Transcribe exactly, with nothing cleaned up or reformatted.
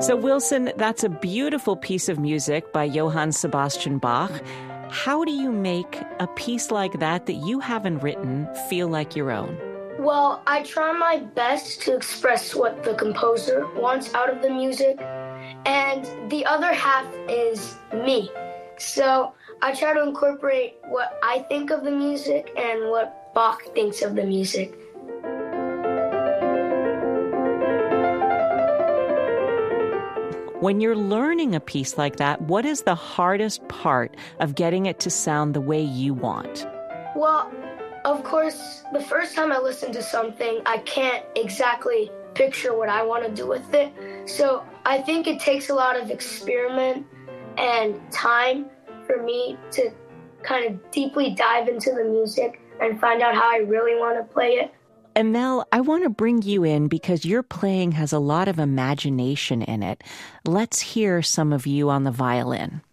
So, Wilson, that's a beautiful piece of music by Johann Sebastian Bach. How do you make a piece like that that you haven't written feel like your own? Well, I try my best to express what the composer wants out of the music, and the other half is me. So I try to incorporate what I think of the music and what Bach thinks of the music. When you're learning a piece like that, what is the hardest part of getting it to sound the way you want? Well, of course, the first time I listen to something, I can't exactly picture what I want to do with it. So I think it takes a lot of experiment and time for me to kind of deeply dive into the music and find out how I really want to play it. And Mel, I want to bring you in because your playing has a lot of imagination in it. Let's hear some of you on the violin.